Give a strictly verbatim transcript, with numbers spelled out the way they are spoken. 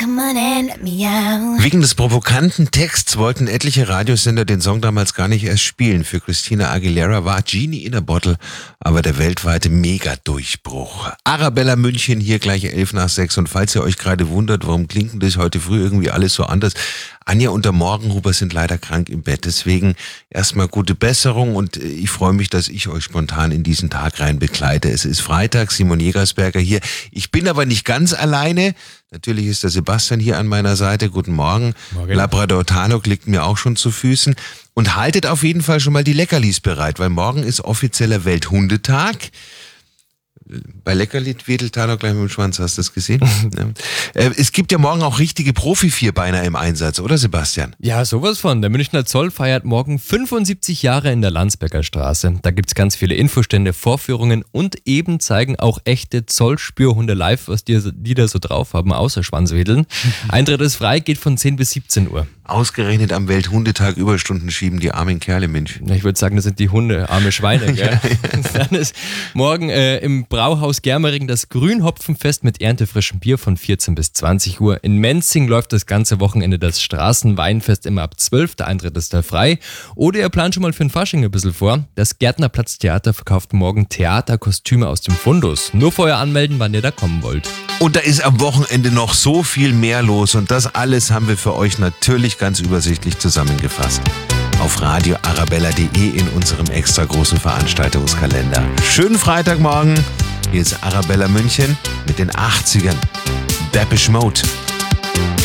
come on and let me out. Wegen des provokanten Texts wollten etliche Radiosender den Song damals gar nicht erst spielen. Für Christina Aguilera war Genie in a Bottle aber der weltweite Mega-Durchbruch. Arabella München hier gleich elf nach sechs. Und falls ihr euch gerade wundert, warum klingt denn das heute früh irgendwie alles so anders? Anja und der Morgenhuber sind leider krank im Bett. Deswegen erstmal gute Besserung und ich freue mich, dass ich euch spontan in diesen Tag rein begleite. Es ist Freitag, Simon Jägersberger hier. Ich bin aber nicht ganz alleine. Natürlich ist der Sebastian hier an meiner Seite. Guten Morgen. Morgen. Labrador Tanok liegt mir auch schon zu Füßen. Und haltet auf jeden Fall schon mal die Leckerlis bereit, weil morgen ist offizieller Welthundetag. Bei Leckerli wedelt Tanok gleich mit dem Schwanz, hast du das gesehen? Ja. Es gibt ja morgen auch richtige Profi-Vierbeiner im Einsatz, oder Sebastian? Ja, sowas von. Der Münchner Zoll feiert morgen fünfundsiebzig Jahre in der Landsberger Straße. Da gibt's ganz viele Infostände, Vorführungen und eben zeigen auch echte Zollspürhunde live, was die, die da so drauf haben, außer Schwanzwedeln. Eintritt ist frei, geht von zehn bis siebzehn Uhr. Ausgerechnet am Welthundetag Überstunden schieben die armen Kerle, Mensch. Ich würde sagen, das sind die Hunde, arme Schweine. Gell? Dann ist morgen äh, im Brauhaus Germering das Grünhopfenfest mit erntefrischem Bier von vierzehn bis zwanzig Uhr. In Menzing läuft das ganze Wochenende das Straßenweinfest immer ab zwölf. Der Eintritt ist da frei. Oder ihr plant schon mal für den Fasching ein bisschen vor. Das Gärtnerplatz-Theater verkauft morgen Theaterkostüme aus dem Fundus. Nur vorher anmelden, wann ihr da kommen wollt. Und da ist am Wochenende noch so viel mehr los und das alles haben wir für euch natürlich ganz übersichtlich zusammengefasst. Auf radio arabella punkt de in unserem extra großen Veranstaltungskalender. Schönen Freitagmorgen. Hier ist Arabella München mit den achtzigern. Depeche Mode.